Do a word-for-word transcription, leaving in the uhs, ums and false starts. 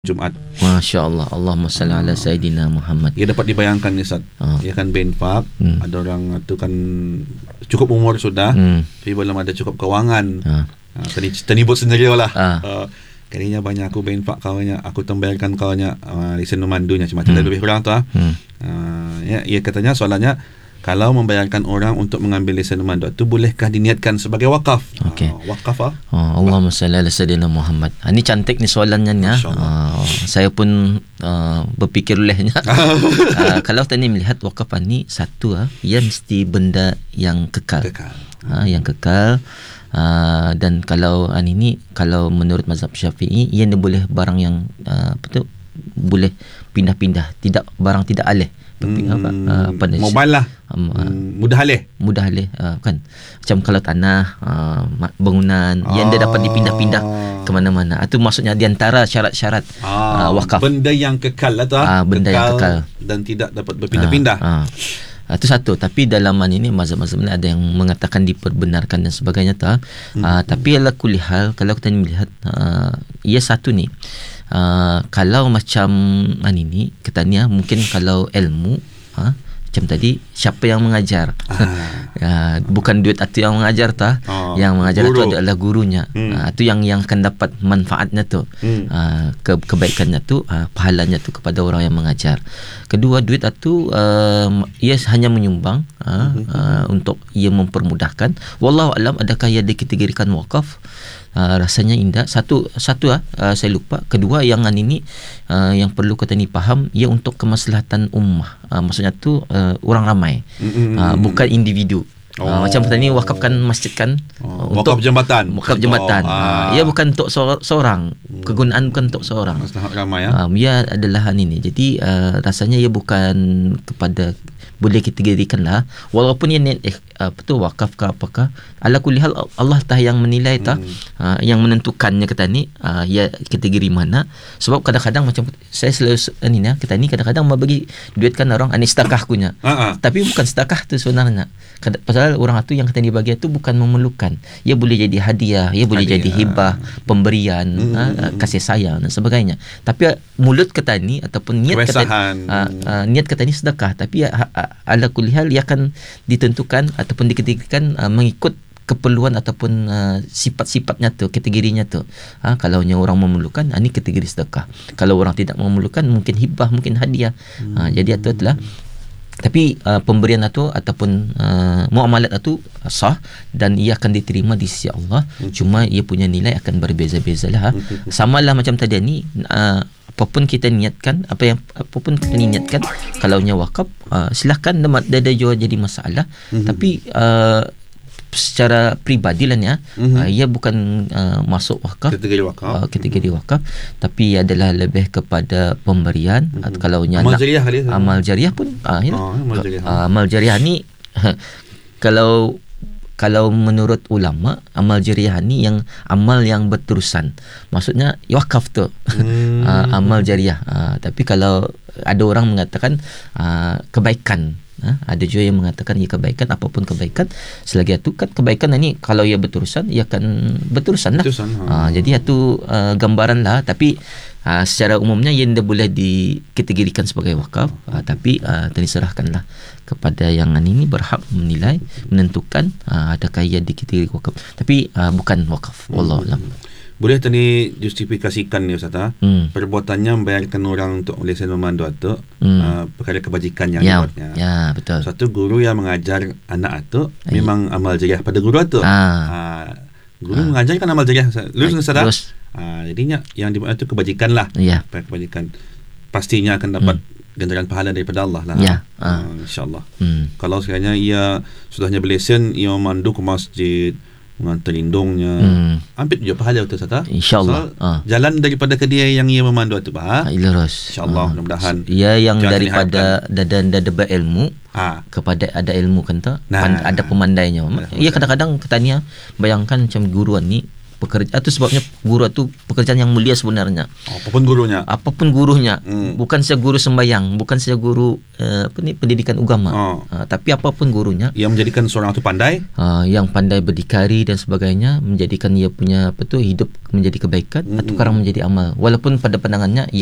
Jumaat. Masya Allah. Allahumma salli ala Sayyidina Muhammad. Ia dapat dibayangkan ni Ustaz. Ah. Ia kan berinfak. Hmm. Ada orang tu kan cukup umur sudah, Hmm. tapi belum ada cukup kewangan. Ah. Ha, tadi ternibut sendiri lah. Ah. Uh, kalinya banyak aku berinfak kawannya, aku tembayarkan kawannya uh, lisen memandunya macam hmm. lebih kurang tu ah. Hmm. Uh, ya, ia katanya soalannya, kalau membayarkan orang untuk mengambil lesen memandu itu bolehkah diniatkan sebagai wakaf? Okey. Uh, wakaf ah. Oh, Allahumma salli ala Sayyidina Muhammad. Ha, ni cantik ni soalannya ni. Uh, saya pun uh, berfikir olehnya. uh, kalau tadi melihat wakaf ni satu ah, ia mesti benda yang kekal. Kekal. Ha, yang kekal. Uh, dan kalau uh, ini kalau menurut mazhab Syafi'i, ia boleh barang yang uh, apa tu boleh pindah-pindah, tidak barang tidak alih. Hmm, apa, uh, apa mobile lah. Um, uh, hmm, mudah alih. mudah alih uh, kan, macam kalau tanah, uh, bangunan ah. yang dia dapat dipindah-pindah ke mana-mana, itu maksudnya di antara syarat-syarat ah, uh, wakaf, benda yang kekal lah tu ah, benda kekal yang kekal dan tidak dapat berpindah-pindah. ah, ah. Itu satu. Tapi dalam ini mazhab-mazhab ada yang mengatakan diperbenarkan dan sebagainya tak. Hmm. Uh, tapi ala kulli hal, kalau kita melihat uh, ia satu ni, uh, kalau macam ani ni katanya, mungkin kalau ilmu uh, macam tadi, siapa yang mengajar? Ah. uh, bukan duit itu yang mengajar tak. Oh, yang mengajar guru. Itu adalah gurunya. Hmm. Uh, itu yang yang akan dapat manfaatnya tu. Hmm. Uh, ke, kebaikannya tu, uh, pahalanya tu kepada orang yang mengajar. Kedua, duit itu uh, ia hanya menyumbang uh, hmm. uh, untuk ia mempermudahkan. Wallahu alam, adakah ia dikategorikan wakaf? Uh, rasanya indah. Satu satu ah uh, saya lupa. Kedua, yang ini uh, yang perlu kita ni faham, ia untuk kemaslahatan ummah. Uh, maksudnya tu uh, orang ramai. Mm-hmm. Uh, bukan individu. Oh. Uh, macam tadi wakafkan masjid kan, oh, untuk wakaf jambatan. Wakaf jambatan. Oh, ah. uh, ia bukan untuk seorang. Kegunaan bukan untuk seorang. Maslahat ramai ya. Uh, ia adalah ini. Jadi uh, rasanya ia bukan kepada, boleh kita kategorikan lah, walaupun ia niat eh, apa tu wakaf ke apakah, ala kulli hal Allah tah yang menilai tah, hmm. uh, yang menentukannya kata ni, uh, ia kategori mana. Sebab kadang-kadang macam saya selalu ni nah, kata ni kadang-kadang mau bagi duit kan orang ani sedekah punya. Uh-huh. Tapi bukan sedekah tu sebenarnya. Pasal orang tu yang kata ni bagi tu bukan memerlukan. Ia boleh jadi hadiah, ia boleh hadiah. jadi hibah, pemberian, hmm. uh, kasih sayang dan sebagainya. Tapi mulut kata ni ataupun niat kata uh, uh, niat kata ni sedekah, tapi uh, uh, ala kulli hal ia akan ditentukan ataupun dikategorikan uh, mengikut keperluan ataupun uh, sifat-sifatnya tu, kategorinya tu. Ha, kalau orang memerlukan, ini ha, kategori sedekah. Kalau orang tidak memerlukan, mungkin hibah, mungkin hadiah. Ha, jadi itu adalah, tapi uh, pemberian itu ataupun uh, muamalat itu sah dan ia akan diterima di sisi Allah. Cuma ia punya nilai akan berbeza-beza lah. Samalah macam tadi ni, uh, apapun kita niatkan, apa yang apapun kita niatkan, kalau nya wakaf, uh, silahkan dia ada juga jadi masalah. Mm-hmm. Tapi uh, secara peribadi lah ya, mm-hmm. uh, ia bukan uh, masuk wakaf, kategori wakaf, uh, kategori wakaf, tapi adalah lebih kepada pemberian. Mm-hmm. Atau kalau nya amal jariah, amal jariah pun uh, ya, oh, amal jariah, uh, amal jariah ni kalau Kalau menurut ulama, amal jariah ni yang amal yang berterusan. Maksudnya wakaf tu. Hmm. uh, amal jariah. Uh, tapi kalau ada orang mengatakan uh, kebaikan. Uh, ada juga yang mengatakan ia kebaikan, apapun kebaikan. Selagi itu kan kebaikan ni kalau ia berterusan, ia akan berterusan lah. Berterusan, ha. uh, jadi itu uh, gambaran lah. Tapi uh, secara umumnya ia tidak boleh dikategorikan sebagai wakaf. Uh, tapi uh, terserahkanlah kepada yang ini berhak menilai, menentukan uh, adakah ia dikategori wakaf. Tapi uh, bukan wakaf. Wallahu a'lam. Boleh tadi justifikasikan ni Ustaz, hmm. perbuatannya membayarkan orang untuk lesen memandu itu hmm. uh, perkara kebajikan yang ya, dibuatnya. Ya, betul. Satu, guru yang mengajar anak itu memang amal jariah pada guru itu. Ah. Uh, guru ah. mengajarkan amal jariah. Lurus Ustaz. Uh, jadinya yang dibuat itu kebajikan lah. Ya. Kebajikan. Pastinya akan dapat hmm. ganjaran pahala daripada Allah lah. Ya. Uh, InsyaAllah. Hmm. Kalau sekiranya ia sudahnya berlesen, ia memandu ke masjid, mengantar lindungnya, hmm. hampir juga pahala betul Ustaz. InsyaAllah. So, ha. jalan daripada kedai yang ia memandu itu bah. Ha, lurus. InsyaAllah, ha. mudah-mudahan. Ia yang daripada dan dada berilmu ha. kepada ada ilmu kan tak? Nah. Ada pemandainya. Nah. Ia kadang-kadang katanya, bayangkan macam guruan ni pekerjaan itu sebabnya guru itu pekerjaan yang mulia sebenarnya. Apapun gurunya. Apapun gurunya. Hmm. Bukan saja guru sembahyang, bukan saja guru uh, apa ni pendidikan agama. Oh. Uh, tapi apapun gurunya yang menjadikan seorang itu pandai, uh, yang pandai berdikari dan sebagainya, menjadikan ia punya apa tu hidup menjadi kebaikan, hmm. atau sekarang menjadi amal. Walaupun pada pandangannya ia